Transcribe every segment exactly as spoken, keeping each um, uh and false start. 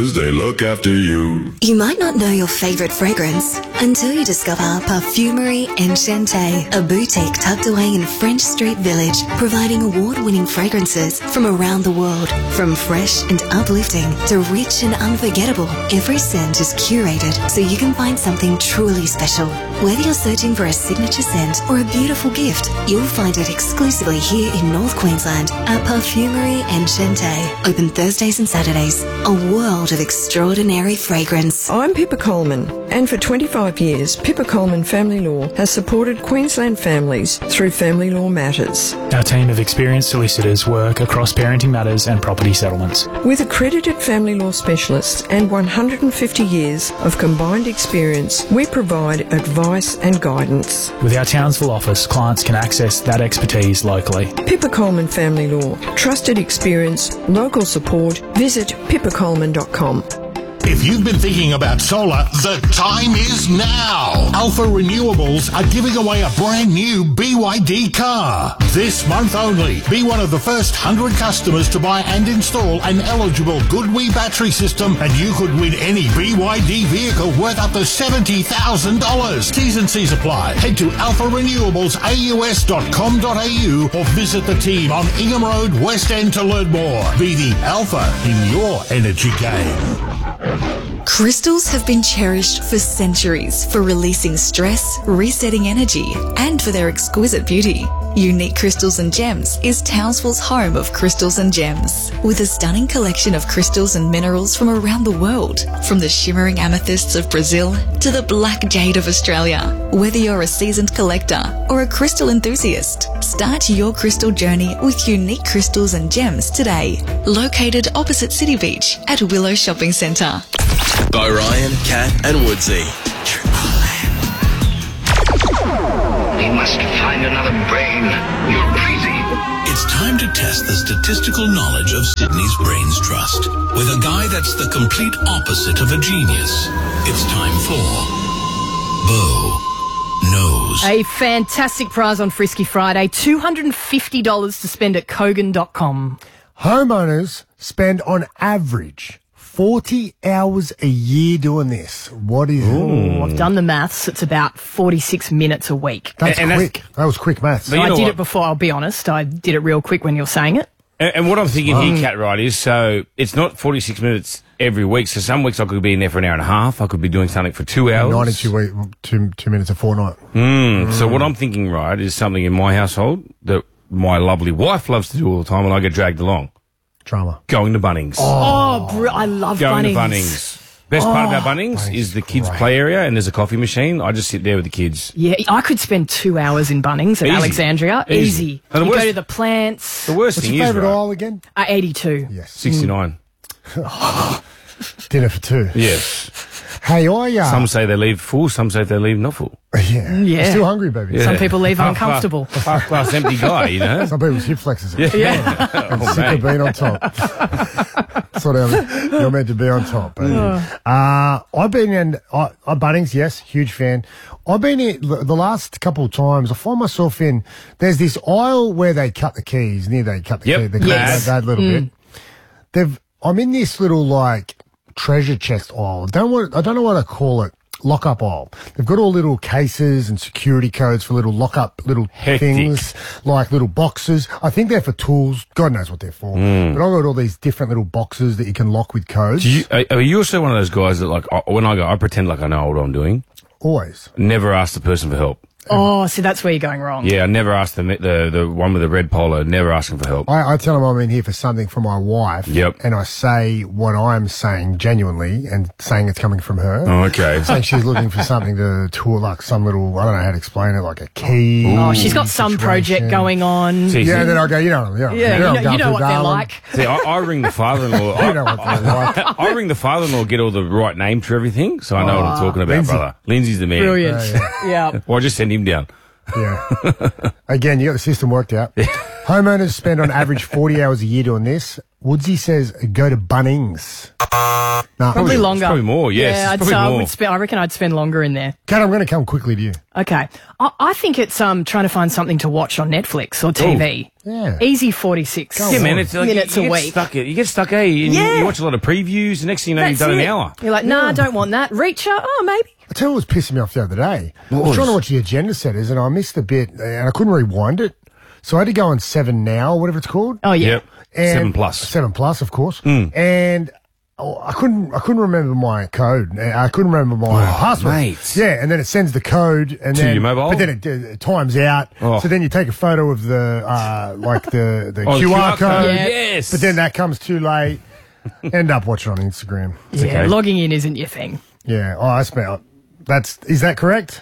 fragrances, they look after you. You might not know your favorite fragrance until you discover Parfumerie Enchanté, a boutique tucked away in French Street Village, providing award-winning fragrances from around the world. From fresh and uplifting to rich and unforgettable, every scent is curated so you can find something truly special. Whether you're searching for a signature scent or a beautiful gift, you'll find it exclusively here in North Queensland at Parfumerie Enchanté. Open Thursdays and Saturdays. A world of extraordinary fragrance. I'm Pippa Coleman, and for twenty-five years, Pippa Coleman Family Law has supported Queensland families through family law matters. Our team of experienced solicitors work across parenting matters and property settlements. With accredited family law specialists and one hundred fifty years of combined experience, we provide advice and guidance. With our Townsville office, clients can access that expertise locally. Pippa Coleman Family Law. Trusted experience, local support. Visit pippa coleman dot com. If you've been thinking about solar, the time is now. Alpha Renewables are giving away a brand new B Y D car. This month only, be one of the first one hundred customers to buy and install an eligible GoodWe battery system, and you could win any B Y D vehicle worth up to seventy thousand dollars. T's and C's apply. Head to alpha renewables a u s dot com dot a u or visit the team on Ingham Road, West End to learn more. Be the alpha in your energy game. Crystals have been cherished for centuries for releasing stress, resetting energy, and for their exquisite beauty. Unique Crystals and Gems is Townsville's home of crystals and gems, with a stunning collection of crystals and minerals from around the world, from the shimmering amethysts of Brazil to the black jade of Australia. Whether you're a seasoned collector or a crystal enthusiast, start your crystal journey with Unique Crystals and Gems today. Located opposite City Beach at Willow Shopping Centre. By Ryan, Kat and Woodsy. We must find another brain. You're crazy. It's time to test the statistical knowledge of Sydney's Brains Trust with a guy that's the complete opposite of a genius. It's time for Bo Knows. A fantastic prize on Frisky Friday, two hundred fifty dollars to spend at Kogan dot com. Homeowners spend on average forty hours a year doing this. What is Ooh, I've done the maths. It's about forty-six minutes a week. That's and, and quick. That's, that was quick maths. I did what? it before, I'll be honest. I did it real quick when you're saying it. And, and what I'm thinking um, here, Kat, right, is so it's not forty-six minutes every week. So some weeks I could be in there for an hour and a half. I could be doing something for two hours. ninety-two week, two, two minutes a fortnight. Mm. Mm. So what I'm thinking, right, is something in my household that my lovely wife loves to do all the time and I get dragged along. Drama. Going to Bunnings. Oh, oh br- I love Going Bunnings. Going to Bunnings. Best oh, part about Bunnings, Bunnings is the kids' great. play area, and there's a coffee machine. I just sit there with the kids. Yeah, I could spend two hours in Bunnings at Easy. Alexandria. Easy. Easy. You worst, go to the plants. The worst What's thing your is, favourite right, aisle again? Uh, eighty-two. Yes. sixty-nine. Dinner for two. Yes. Hey, I... Uh, some say they leave full, some say they leave not full. Yeah. Yeah. You're still hungry, baby. Yeah. Some people leave half uncomfortable. Half glass empty guy, you know? Some people's hip flexors are. Yeah. yeah. And oh, sick of being on top. That's what I'm, you're meant to be on top, baby. Oh. Uh, I've been in... Uh, Bunnings, yes, huge fan. I've been in... The last couple of times, I find myself in... There's this aisle where they cut the keys, near they cut the yep. key, the yes. that, that little mm. bit. They've... I'm in this little, like... treasure chest aisle. I don't want, I don't know what I call it. Lock-up aisle. They've got all little cases and security codes for little lock-up little Hectic. things, like little boxes. I think they're for tools. God knows what they're for. Mm. But I've got all these different little boxes that you can lock with codes. Do you, are, are you also one of those guys that, like, when I go, I pretend like I know what I'm doing? Always. Never ask the person for help. Oh, see, that's where you're going wrong. Yeah, I never ask the the the one with the red polo. Never ask him for help. I, I tell them I'm in here for something for my wife. Yep. And I say what I'm saying genuinely and saying it's coming from her. Oh, okay. Saying she's looking for something to tour, like some little, I don't know how to explain it, like a key. Oh, she's got some situation. project going on. See, yeah, see. then I go, you know, you know, yeah, you know, you know, you know what they're like. See, I, I ring the father-in-law. You know what they're like. I, I ring the father-in-law, get all the right names for everything, so I know oh, what I'm talking about, Lindsay. brother. Lindsay's the man. Brilliant. Uh, yeah. yeah. Well, I just send him down. Yeah. Again, you got the system worked out. Homeowners spend on average forty hours a year doing this. Woodsy says go to Bunnings. Nah, Probably longer. Probably more, yes. Yeah, I'd, Probably uh, I more. would spend, I reckon I'd spend longer in there. Kat, I'm going to come quickly to you. Okay. I, I think it's um trying to find something to watch on Netflix or T V. Ooh, yeah. Easy forty-six Yeah, man, it's like minutes you, you a get week. Stuck, you get stuck, eh? And you- Yeah. you, watch a lot of previews, the next thing you know, That's you've done it. an hour. You're like, nah, I don't want that. Reacher? Oh, maybe. I tell you what was pissing me off the other day. I was, was? trying to watch the agenda setters and I missed a bit and I couldn't rewind it. So I had to go on seven now, or whatever it's called. Oh, yeah. Yep. And Seven plus. Seven plus, of course. Mm. And oh, I couldn't, I couldn't remember my code. I couldn't remember my Oh, password. mate. Yeah, and then it sends the code, and To then your mobile? but then it, uh, it times out. Oh. So then you take a photo of the uh, like the the Oh, Q R, Q R code. code, Yeah. yes. But then that comes too late. End up watching on Instagram. Yeah, okay. logging in isn't your thing. Yeah. Oh, I spent. That's is that correct?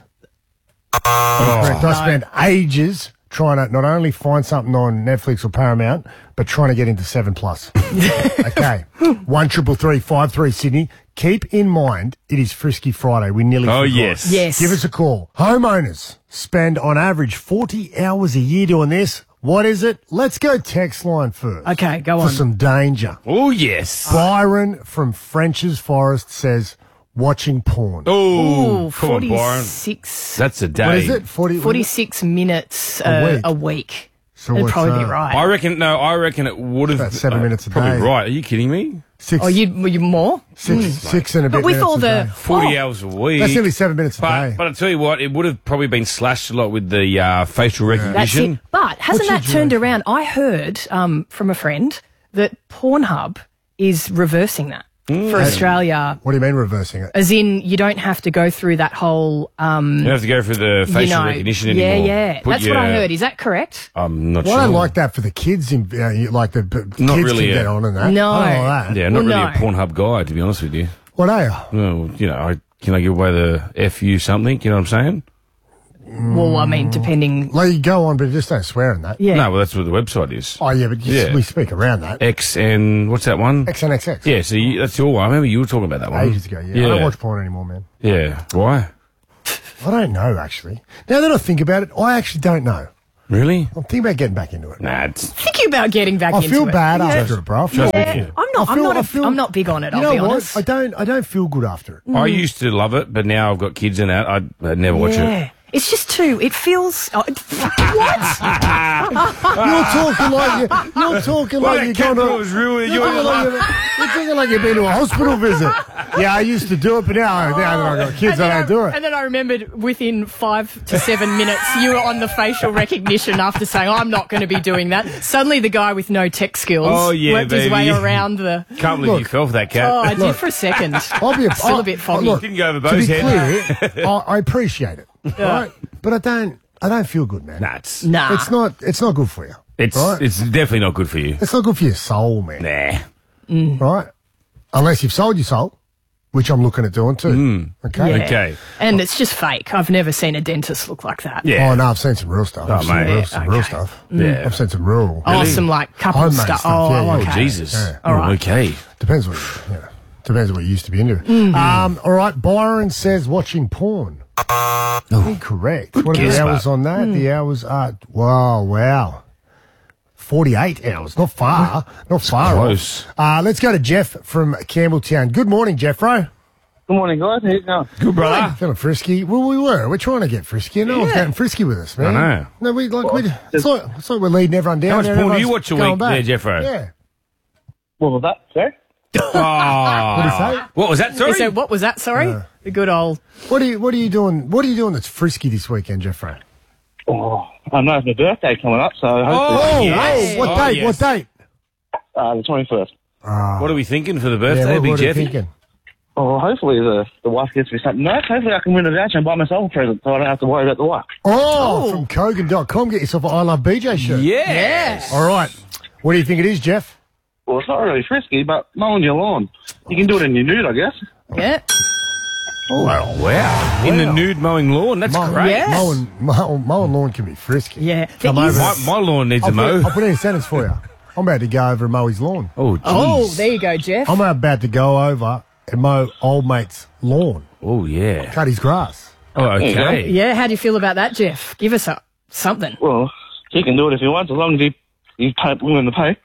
Correct. I spent ages trying to not only find something on Netflix or Paramount, but trying to get into Seven Plus. Okay, one triple three five three Sydney. Keep in mind it is Frisky Friday. We nearly Oh, forgot. yes. Yes. Give us a call. Homeowners spend on average forty hours a year doing this. What is it? Let's go text line first. Okay, go For on. some danger. Oh, yes. Byron from French's Forest says watching porn. Oh, Ooh, come on, Byron. forty-six, That's a day. What is it? Forty. forty-six minutes A uh, week. a week. So That'd what's, probably be uh, right. I reckon, no, I reckon it would have. About seven minutes a Probably day. right. Are you kidding me? Six. Oh, you were you more? Six, six and a bit. But with minutes all a the day. forty oh, hours a week. That's nearly seven minutes a But, day. but I tell you what, it would have probably been slashed a lot with the uh, facial That's recognition. it. But hasn't What's that your turned duration? around? I heard um, from a friend that Pornhub is reversing that Mm. for Australia. What do you mean reversing it? As in, you don't have to go through that whole. Um, You don't have to go for the facial you know, recognition yeah, anymore. yeah. Put That's what I your- heard. Is that correct? I'm not Well, sure. I don't like that for the kids. In, uh, you- like the b- Not kids really can a- get on and that. No. I don't like that. Yeah, not Well, really a no. Pornhub guy, to be honest with you. What are you? Well, you know, I, can I give away the F U something? You know what I'm saying? Well, I mean, depending. Like you go on, but just don't swear in that. Yeah. No, well, that's what the website is. Oh yeah, but you, Yeah. we speak around that. X and what's that one? X N X X. Yeah, so you, that's your one. I remember you were talking about that one. Ages ago. Yeah. I don't watch porn anymore, man. Yeah. Why? I don't know actually. Now that I think about it, I actually don't know. Really? I'm thinking about getting back into it. Nah, it's, Thinking about getting back I into feel it. bad Yeah. after it, bro. I feel- Trust me. Yeah. I'm not. I I'm feel- not. I A, feel- I'm not big on it. You I'll know be what? honest. I don't. I don't feel good after it. I used to love it, but now I've got kids in that. I'd, I'd never watch yeah. it. It's just too. It feels. Oh, it- what? You're talking like you, you're talking Well, like that you're going cat to. was really You're talking, like you're, you're talking like you've been to a hospital visit. Yeah, I used to do it, but now, now that I've got kids, And then I don't do it. And then I remembered within five to seven minutes, you were on the facial recognition after saying, I'm not going to be doing that. Suddenly the guy with no tech skills Oh, yeah, worked his way baby. around the... Can't believe Look. you fell for that cat. Oh, I did Look. for a second. I'll be a, Still I'll- a bit foggy. Look, Didn't go over to be Bo's head. clear, I, I appreciate it, right? But I don't. I don't feel good, man. Nah, it's, Nah. It's not. It's not good for you. it's, right? it's definitely not good for you. It's not good for your soul, man. Nah. Right? Unless you've sold your soul, which I'm looking at doing too. Okay. Yeah. Okay. And it's just fake. I've never seen a dentist look like that. Yeah. Oh no, I've seen some real stuff. Oh, I've seen mate. real, some Okay. real stuff. Yeah. I've seen some real. Oh, Really? some like couple Homemade stuff. stuff, Oh, yeah, yeah. okay. Oh, Jesus. Yeah. Oh, okay. Depends what you, you know, depends what you used to be into. Mm-hmm. Um, all right, Byron says watching porn. Incorrect. What are guess, the hours mate. on that? The hours are wow, wow. Forty-eight hours, not far, not far. close. Off. Uh, let's go to Jeff from Campbelltown. Good morning, Jeffro. Good morning, guys. How you going? Good, brother. Feeling frisky? Well, we were. We're trying to get frisky. No one's getting frisky with us, man. I know. No, we like we. It's like, it's like we're leading everyone down. How much and porn do you everyone's watch a going week back. there, Jeffro? Yeah. What was that, sir? Oh. What do you say? What was that, He sorry? said, what was that, sorry? The good old... What are you What are you doing? What are you doing that's frisky this weekend, Jeffro? Oh, I know it's my birthday coming up, so hopefully Oh, Oh, yes. oh, what Oh, date? yes. What date? uh, the twenty-first. What are we thinking for the Yeah, birthday, what, Big what are you Jeffy? thinking? Oh, hopefully the, the wife gets me something nice. Hopefully I can win a voucher and buy myself a present so I don't have to worry about the wife. Oh, from Kogan dot com. Get yourself an I Love B J shirt. Yes. All right. What do you think it is, Jeff? Well, it's not really frisky, but mowing your lawn. You can do it in your nude, I guess. Yeah. Oh, wow. In the nude mowing lawn. That's Mow- great. Yeah. Mowing, mow, mowing lawn can be frisky. Yeah. Come There is- over. My, my lawn needs I'll a put, mow. I'll put in a sentence for you. I'm about to go over and mow his lawn. Oh, jeez. Oh, there you go, Jeff. I'm about to go over and mow old mate's lawn. Oh, yeah. Cut his grass. Oh, okay. Yeah, how do you feel about that, Jeff? Give us a, something. Well, he can do it if he wants, as long as he you pay, willing to pay.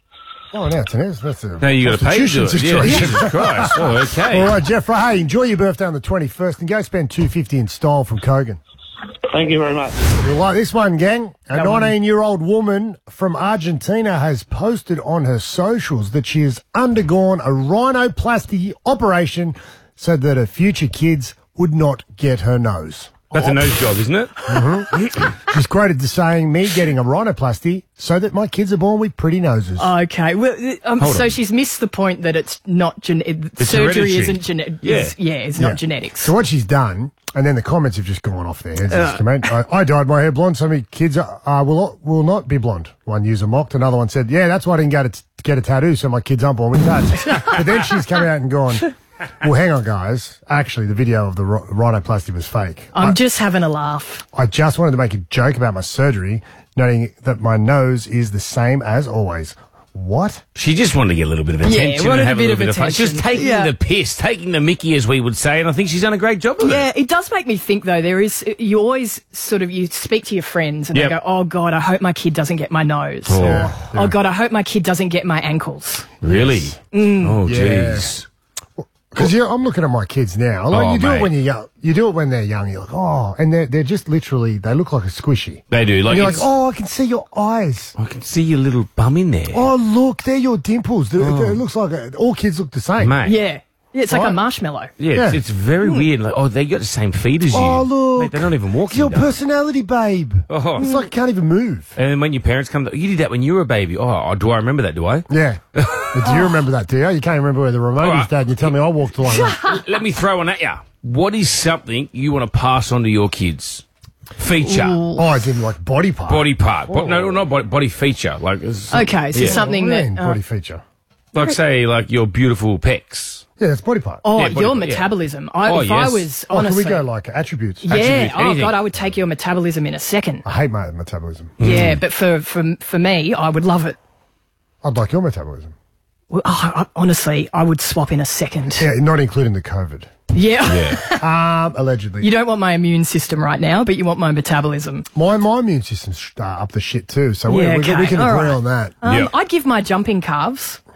Oh, now it's an that's a No, you got to pay to do prostitution it. Yeah, situation. Jesus Christ. Oh, okay. All right, Jeff. Hey, enjoy your birthday on the twenty-first and go spend two fifty in style from Kogan. Thank you very much. You'll like this one, gang. A Go on. nineteen-year-old woman from Argentina has posted on her socials that she has undergone a rhinoplasty operation so that her future kids would not get her nose. That's a nose job, isn't it? Mm-hmm. She's quoted as saying, me getting a rhinoplasty so that my kids are born with pretty noses. Okay, well, um, Hold so on. she's missed the point that it's not genetic. It's Surgery hereditary. isn't genetic. Yeah. Yeah, it's not genetics. So what she's done, and then the comments have just gone off their heads. Ugh. This comment, I, I dyed my hair blonde, so many kids uh, will will not be blonde. One user mocked. Another one said, yeah, that's why I didn't get a, t- get a tattoo, so my kids aren't born with tats. But then she's come out and gone, well, hang on, guys. Actually, the video of the rh- rhinoplasty was fake. I'm I, just having a laugh. I just wanted to make a joke about my surgery, noting that my nose is the same as always. What? She just wanted to get a little bit of Yeah, attention wanted and a have a, bit little of bit of fun. She's attention. taking Yeah. the piss, taking the mickey, as we would say, and I think she's done a great job of it. Yeah, it does make me think though. There is you always sort of you speak to your friends and Yep. they go, "Oh God, I hope my kid doesn't get my nose," Oh. or Yeah. "Oh God, I hope my kid doesn't get my ankles." Really? Mm. Oh, Yeah. jeez. Because I'm looking at my kids now. Like Oh, you do mate. it when you're young. You do it when they're young. You're like, oh, and they're they're just literally they look like a squishy. They do. Like, And you're like, it's- oh, I can see your eyes. I can see your little bum in there. Oh, look, they're your dimples. They- Oh. It looks like a, all kids look the same. Mate. Yeah, yeah it's like Right. a marshmallow. Yeah, It's, Yeah. it's very weird. Like, oh, they got the same feet as you. Oh, look. Mate, they're not even It's walking. your though. personality, babe. Oh. It's like you can't even move. And then when your parents come, you did that when you were a baby. Oh, do I remember that? Do I? Yeah. But do you remember that, do you? You can't remember where the remote All is, right. Dad, and you tell me I walked like that. Let me throw one at you. What is something you want to pass on to your kids? Feature. Oh, I didn't like body part. Body part. Bo- no, not body, body feature. Like it's- Okay, so yeah. something What do you that mean, uh, body feature. Like say, like your beautiful pecs. Yeah, that's body part. Oh, Yeah, body your part, yeah. metabolism. I, Oh, if I yes. was Oh, honestly, can we go like attributes? yeah. attribute, Oh anything. God, I would take your metabolism in a second. I hate my metabolism. Yeah, but for for for me, I would love it. I'd like your metabolism. Well, oh, I, honestly, I would swap in a second. Yeah, not including the COVID. Yeah. Um, allegedly. You don't want my immune system right now, but you want my metabolism. My my immune system's uh, up the shit too, so we, Yeah, we, can- we okay, can all agree right. on that. Um, Yeah. I'd give my jumping calves